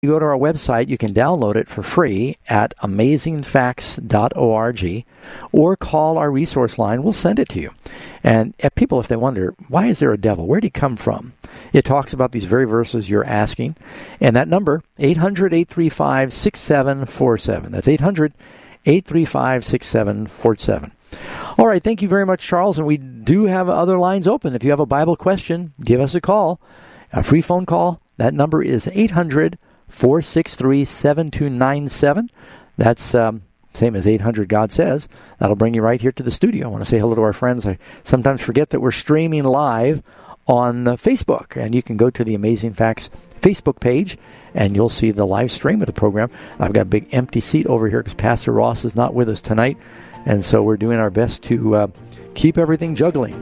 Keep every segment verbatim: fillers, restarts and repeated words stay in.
You go to our website, you can download it for free at amazing facts dot org or call our resource line. We'll send it to you. And if people, if they wonder, why is there a devil? Where did he come from? It talks about these very verses you're asking. And that number, eight hundred, eight three five, six seven four seven. That's eight hundred, eight three five, six seven four seven. All right, thank you very much, Charles. And we do have other lines open. If you have a Bible question, give us a call, a free phone call. That number is eight hundred, four six three, seven two nine seven. That's um, same as eight hundred God Says. That'll bring you right here to the studio. I want to say hello to our friends. I sometimes forget that we're streaming live on uh, Facebook, and you can go to the Amazing Facts Facebook page, and you'll see the live stream of the program. I've got a big empty seat over here because Pastor Ross is not with us tonight, and so we're doing our best to uh, keep everything juggling.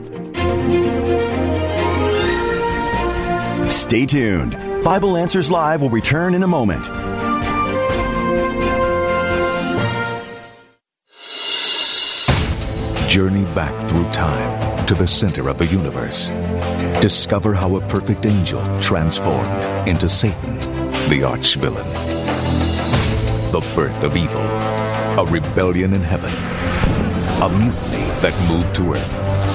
Stay tuned. Bible Answers Live will return in a moment. Journey back through time to the center of the universe. Discover how a perfect angel transformed into Satan, the arch-villain. The birth of evil, a rebellion in heaven, a mutiny that moved to earth.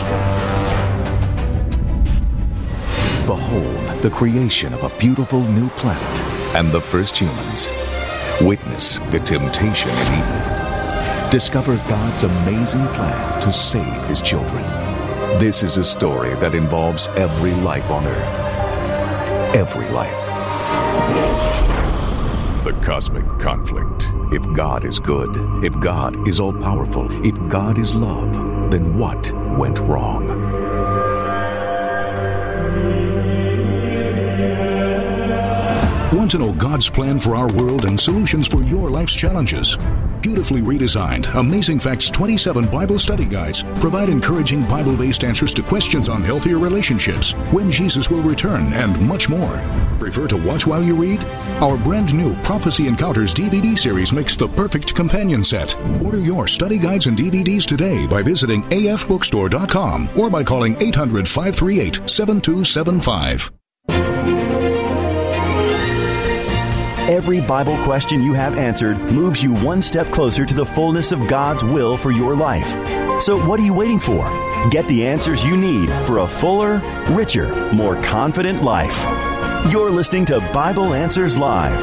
Behold the creation of a beautiful new planet and the first humans. Witness the temptation in Eden. Discover God's amazing plan to save His children. This is a story that involves every life on earth. Every life. The cosmic conflict. If God is good, if God is all-powerful, if God is love, then what went wrong? Want to know God's plan for our world and solutions for your life's challenges? Beautifully redesigned, Amazing Facts twenty-seven Bible study guides provide encouraging Bible-based answers to questions on healthier relationships, when Jesus will return, and much more. Prefer to watch while you read? Our brand new Prophecy Encounters D V D series makes the perfect companion set. Order your study guides and D V Ds today by visiting a f bookstore dot com or by calling eight hundred, five three eight, seven two seven five. Every Bible question you have answered moves you one step closer to the fullness of God's will for your life. So what are you waiting for? Get the answers you need for a fuller, richer, more confident life. You're listening to Bible Answers Live.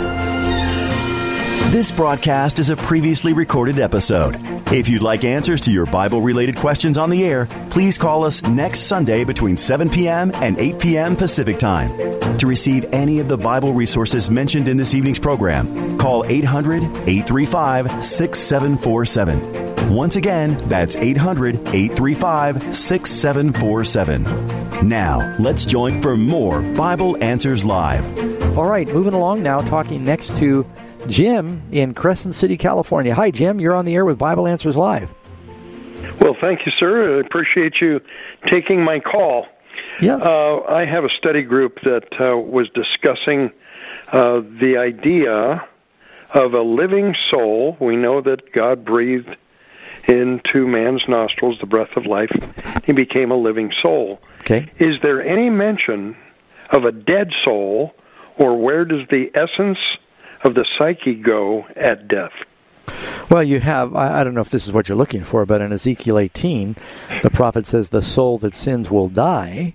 This broadcast is a previously recorded episode. If you'd like answers to your Bible-related questions on the air, please call us next Sunday between seven p.m. and eight p.m. Pacific Time. To receive any of the Bible resources mentioned in this evening's program, call eight hundred, eight three five, six seven four seven. Once again, that's eight hundred, eight three five, six seven four seven. Now, let's join for more Bible Answers Live. All right, moving along now, talking next to Jim in Crescent City, California. Hi, Jim. You're on the air with Bible Answers Live. Well, thank you, sir. I appreciate you taking my call. Yes. Uh, I have a study group that uh, was discussing uh, the idea of a living soul. We know that God breathed into man's nostrils the breath of life. He became a living soul. Okay. Is there any mention of a dead soul, or where does the essence of the psyche go at death? Well, you have, I, I don't know if this is what you're looking for, but in Ezekiel eighteen, the prophet says the soul that sins will die.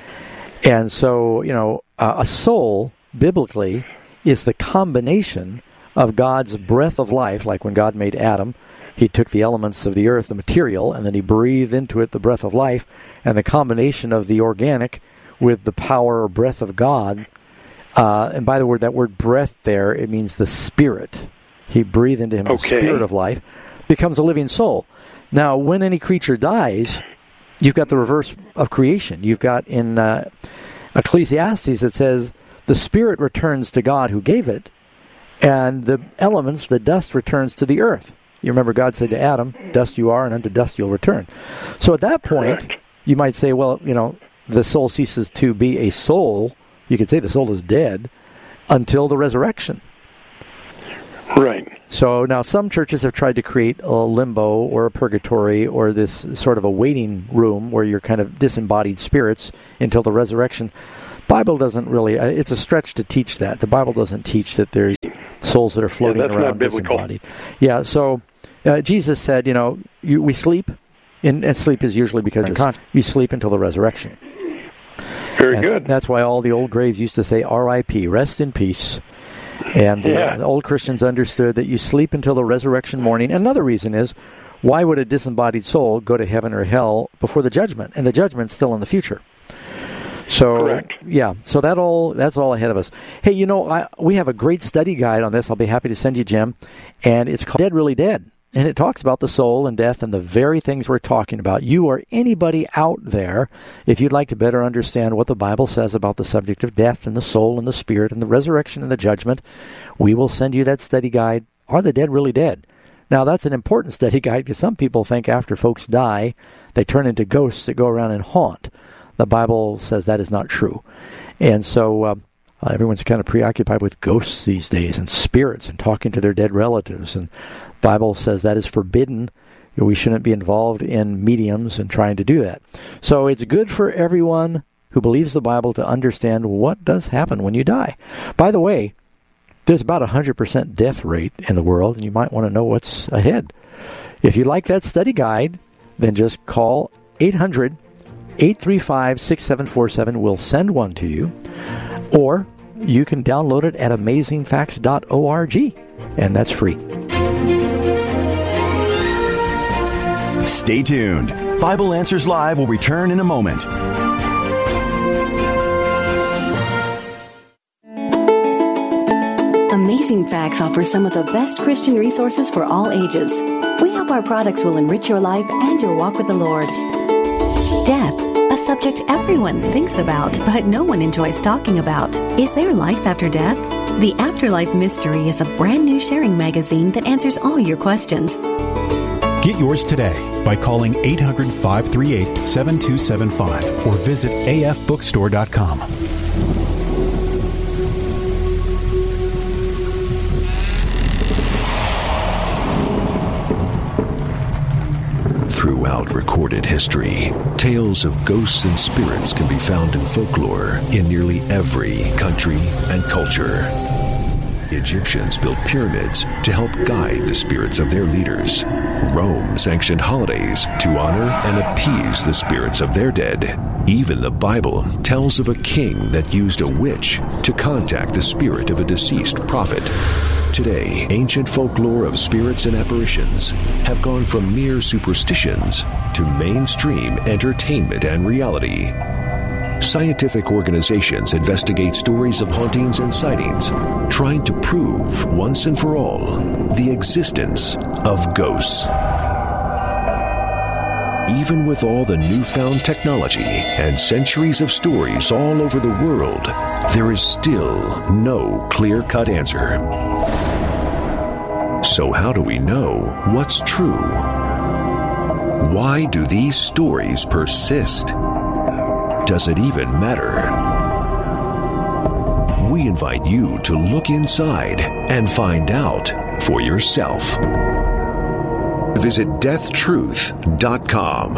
And so, you know, uh, a soul, biblically, is the combination of God's breath of life, like when God made Adam. He took the elements of the earth, the material, and then he breathed into it the breath of life, and the combination of the organic with the power or breath of God. Uh, and by the word, that word breath there, it means the spirit. He breathed into him okay. the spirit of life, becomes a living soul. Now, when any creature dies, you've got the reverse of creation. You've got in uh, Ecclesiastes, it says, the spirit returns to God who gave it, and the elements, the dust, returns to the earth. You remember God said to Adam, dust you are, and unto dust you'll return. So at that point, Correct. You might say, well, you know, the soul ceases to be a soul. You could say the soul is dead until the resurrection. Right. So now some churches have tried to create a limbo or a purgatory or this sort of a waiting room where you're kind of disembodied spirits until the resurrection. Bible doesn't really, uh, it's a stretch to teach that. The Bible doesn't teach that there's souls that are floating yeah, that's around not biblical. disembodied. Yeah, so uh, Jesus said, you know, you, we sleep, and, and sleep is usually because you sleep until the resurrection. Very and good. That's why all the old graves used to say R I P, rest in peace. And yeah. uh, the old Christians understood that you sleep until the resurrection morning. Another reason is, why would a disembodied soul go to heaven or hell before the judgment? And the judgment's still in the future. So, Correct. yeah, so that all that's all ahead of us. Hey, you know, I, we have a great study guide on this. I'll be happy to send you, Jim. And it's called Dead Really Dead. And it talks about the soul and death and the very things we're talking about. You or anybody out there, if you'd like to better understand what the Bible says about the subject of death and the soul and the spirit and the resurrection and the judgment, we will send you that study guide, Are the Dead Really Dead? Now, that's an important study guide because some people think after folks die, they turn into ghosts that go around and haunt. The Bible says that is not true. And so uh, uh, everyone's kind of preoccupied with ghosts these days and spirits and talking to their dead relatives. And the Bible says that is forbidden. We shouldn't be involved in mediums and trying to do that. So it's good for everyone who believes the Bible to understand what does happen when you die. By the way, there's about a one hundred percent death rate in the world, and you might want to know what's ahead. If you like that study guide, then just call eight hundred, eight three five, six seven four seven. We'll send one to you. Or you can download it at amazing facts dot org, and that's free. Stay tuned. Bible Answers Live will return in a moment. Amazing Facts offers some of the best Christian resources for all ages. We hope our products will enrich your life and your walk with the Lord. Death, a subject everyone thinks about, but no one enjoys talking about. Is there life after death? The Afterlife Mystery is a brand new sharing magazine that answers all your questions. Get yours today by calling eight hundred, five three eight, seven two seven five or visit a f bookstore dot com. Throughout recorded history, tales of ghosts and spirits can be found in folklore in nearly every country and culture. Egyptians built pyramids to help guide the spirits of their leaders. Rome sanctioned holidays to honor and appease the spirits of their dead. Even the Bible tells of a king that used a witch to contact the spirit of a deceased prophet. Today, ancient folklore of spirits and apparitions have gone from mere superstitions to mainstream entertainment and reality. Scientific organizations investigate stories of hauntings and sightings, trying to prove once and for all the existence of ghosts. Even with all the newfound technology and centuries of stories all over the world, there is still no clear-cut answer. So how do we know what's true? Why do these stories persist? Does it even matter? We invite you to look inside and find out for yourself. Visit death truth dot com.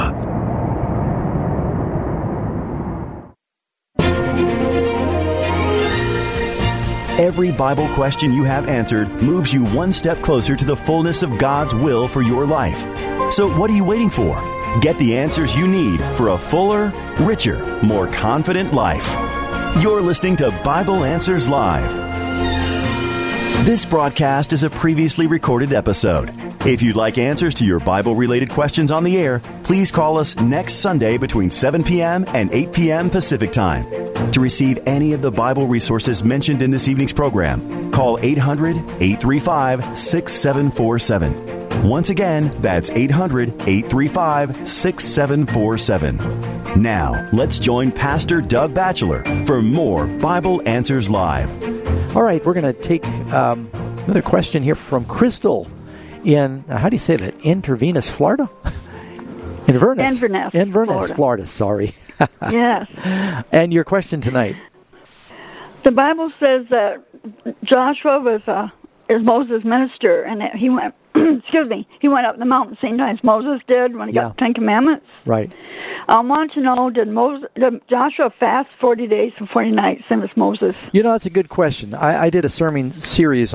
Every Bible question you have answered moves you one step closer to the fullness of God's will for your life. So what are you waiting for? Get the answers you need for a fuller, richer, more confident life. You're listening to Bible Answers Live. This broadcast is a previously recorded episode. If you'd like answers to your Bible-related questions on the air, please call us next Sunday between seven p.m. and eight p.m. Pacific Time. To receive any of the Bible resources mentioned in this evening's program, call eight hundred, eight three five, six seven four seven. Once again, that's eight hundred, eight three five, six seven four seven. Now, let's join Pastor Doug Batchelor for more Bible Answers Live. All right, we're going to take um, another question here from Crystal in, uh, how do you say that, Intravenous, Florida? Inverness. Inverness, Inverness, Florida. Florida, sorry. Yes. And your question tonight? The Bible says that Joshua was uh, is Moses' minister, and that he went, excuse me, he went up the mountain same time as Moses did when he Yeah. got the Ten Commandments. Right. I want to know, did, Moses, did Joshua fast forty days and forty nights, same as Moses? You know, that's a good question. I, I did a sermon series